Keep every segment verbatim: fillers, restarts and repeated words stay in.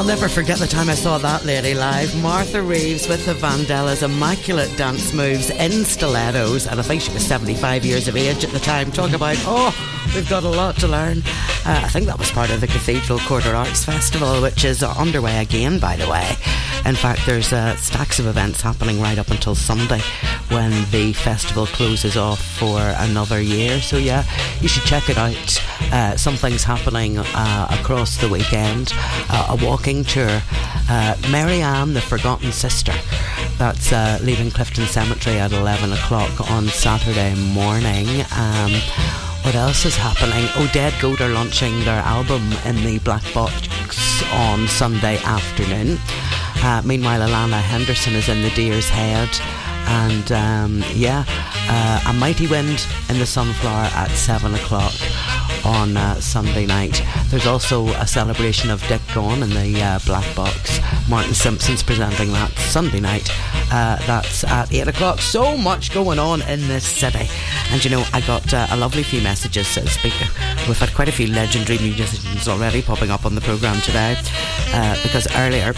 I'll never forget the time I saw that lady live. Martha Reeves with the Vandellas, immaculate dance moves in stilettos, and I think she was seventy-five years of age at the time. Talk about, oh, we've got a lot to learn. Uh, I think that was part of the Cathedral Quarter Arts Festival, which is underway again, by the way. In fact, there's uh, stacks of events happening right up until Sunday when the festival closes off for another year. So yeah, you should check it out. Uh, something's happening uh, across the weekend. Uh, a walking tour. Uh, Mary Ann, the Forgotten Sister. That's uh, leaving Clifton Cemetery at eleven o'clock on Saturday morning. Um, what else is happening? Oh, Dead Goat are launching their album in the Black Box on Sunday afternoon. Uh, meanwhile, Alana Henderson is in the Deer's Head. And um, yeah, uh, A Mighty Wind in the Sunflower at seven o'clock on uh, Sunday night. There's also a celebration of Dick Gone in the uh, Black Box. Martin Simpson's presenting that Sunday night. Uh, that's at eight o'clock. So much going on in this city. And you know, I got uh, a lovely few messages. So speak, we've had quite a few legendary musicians already popping up on the programme today. Uh, because earlier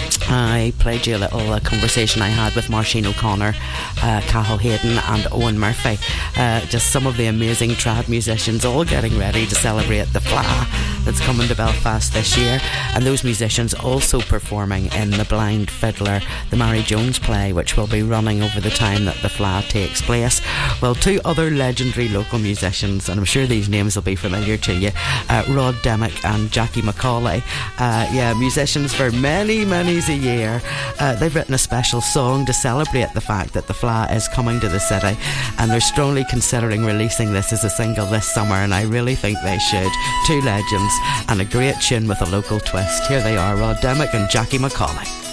I played you a little uh, conversation I had with Marcin O'Connor, uh, Cathal Hayden and Owen Murphy. Uh, just some of the amazing trad musicians all getting ready to celebrate the F L A that's coming to Belfast this year. And those musicians also performing in the Blind Fiddler, the Mary Jones play, which will be running over the time that the F L A takes place. Well, two other legendary local musicians, and I'm sure these names will be familiar to you, uh, Rod Demick and Jackie McCauley. Uh, yeah, musicians for many, many a year. Uh, they've written a special song to celebrate the fact that the F L A is coming to the city, and they're strongly considering releasing this as a single this summer, and I really think they should. Two legends and a great tune with a local twist. Here they are, Rod Demick and Jackie McCauley.